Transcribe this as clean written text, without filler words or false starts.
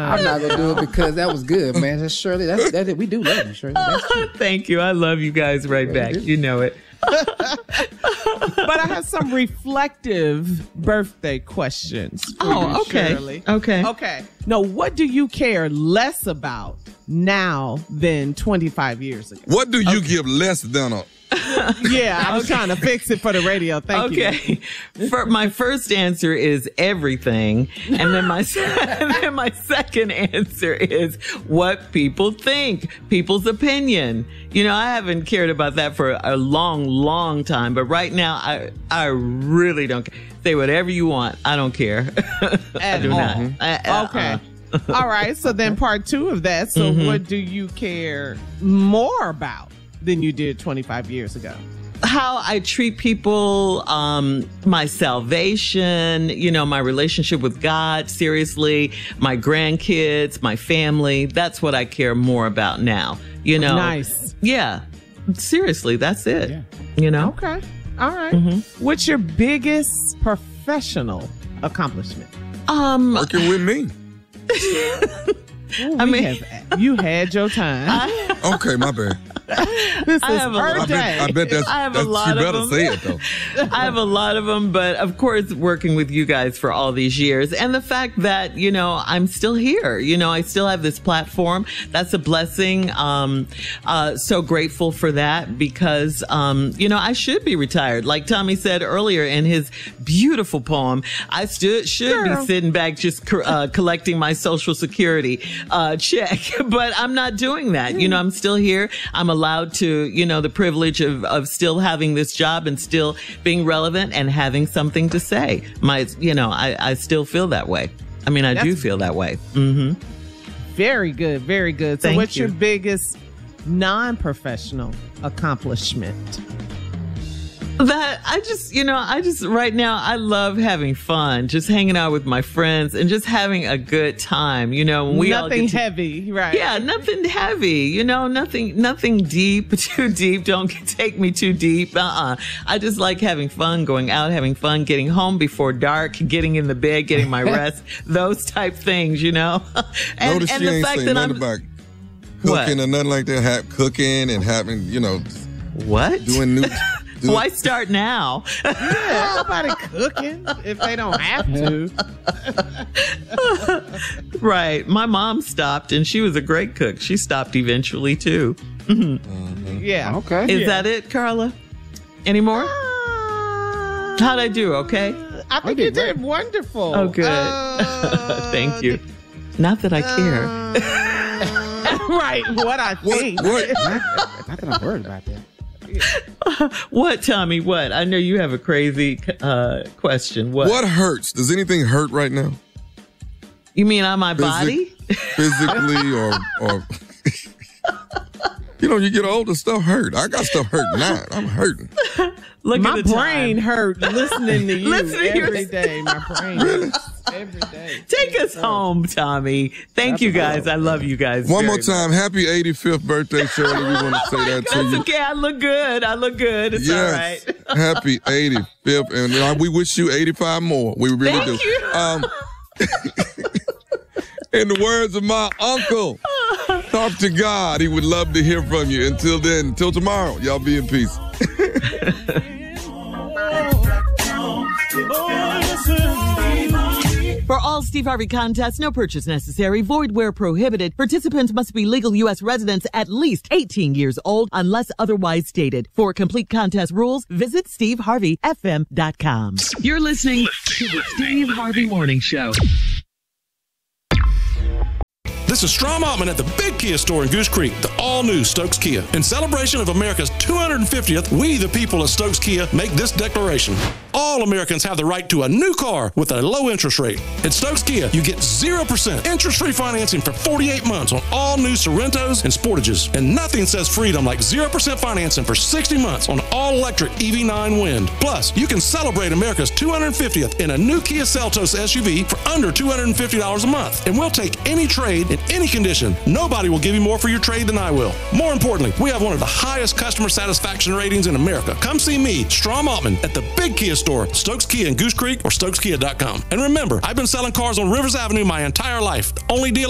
I'm not gonna do it because that was good, man. That's Shirley. That's it. We do love you, Shirley. Thank you. I love you guys right back. You know it. But I have some reflective birthday questions for you, okay. Shirley. Okay. Now, what do you care less about now than 25 years ago? What do you give less than a... Yeah, I was trying to fix it for the radio. Thank you. Okay. My first answer is everything. And then my second answer is what people think, people's opinion. You know, I haven't cared about that for a long, long time. But right now, I really don't care. Say whatever you want. I don't care. I do not. Okay. All right. So then part two of that. So what do you care more about than you did 25 years ago? How I treat people, my salvation, you know, my relationship with God, seriously, my grandkids, my family. That's what I care more about now, you know. Nice. Yeah. Seriously, that's it. Yeah. You know? Okay. All right. What's your biggest professional accomplishment? Working with me. Ooh, you had your time. Okay, my bad. This is her day. I bet that's, I have a lot you of better them. say it, though. I have a lot of them, but of course, working with you guys for all these years and the fact that, you know, I'm still here, you know, I still have this platform. That's a blessing. So grateful for that because, you know, I should be retired. Like Tommy said earlier in his beautiful poem, I should be sitting back just collecting my Social Security check, but I'm not doing that. You know, I'm still here. I'm allowed to, you know, the privilege of still having this job and still being relevant and having something to say. I still feel that way. I mean, I do feel that way. Very good. Very good. So what's you. your biggest non-professional accomplishment? That I just right now, I love having fun, just hanging out with my friends and just having a good time. You know, when we nothing heavy, right? Yeah, nothing heavy. You know, nothing deep, too deep. Don't take me too deep. I just like having fun, going out, having fun, getting home before dark, getting in the bed, getting my rest, those type things. You know, and Notice she the ain't fact saying that nothing I'm about cooking what? or nothing like that. Cooking and having, you know, what doing new. Why start now? Yeah, nobody cooking if they don't have to. Right. My mom stopped, and she was a great cook. She stopped eventually, too. Yeah. Okay. Is that it, Carla? Any more? How'd I do? Okay. I think you did wonderful. Oh, good. Thank you. Not that I care. Right. What I think. What? Not that I'm worried about that. What, Tommy? What? I know you have a crazy question. What hurts? Does anything hurt right now? You mean on my body? Physically or you know, you get older, stuff hurt. I got stuff hurt now. I'm hurting. Look my at the brain time. hurt listening to you every to day. My brain hurts every day. Take us home, Tommy. Thank you guys. I love you guys. One more very time. Happy 85th birthday, Shirley. We want to say that to That's you. okay. I look good. It's all right. Happy 85th. And we wish you 85 more. We really Thank do. you. In the words of my uncle, talk to God. He would love to hear from you. Until then, until tomorrow, y'all be in peace. For all Steve Harvey contests, no purchase necessary, void where prohibited. Participants must be legal U.S. residents at least 18 years old unless otherwise stated. For complete contest rules, visit SteveHarveyFM.com. You're listening to the Steve Harvey Morning Show. This is Strom Altman at the Big Kia store in Goose Creek, the all-new Stokes Kia. In celebration of America's 250th, we, the people of Stokes Kia, make this declaration. All Americans have the right to a new car with a low interest rate. At Stokes Kia, you get 0% interest-free financing for 48 months on all new Sorrentos and Sportages. And nothing says freedom like 0% financing for 60 months on all-electric EV9 Wind. Plus, you can celebrate America's 250th in a new Kia Seltos SUV for under $250 a month. And we'll take any trade in any condition. Nobody will give you more for your trade than I will. More importantly, we have one of the highest customer satisfaction ratings in America. Come see me, Strom Altman, at the Big Kia store, Stokes Kia in Goose Creek or StokesKia.com. And remember, I've been selling cars on Rivers Avenue my entire life. The only deal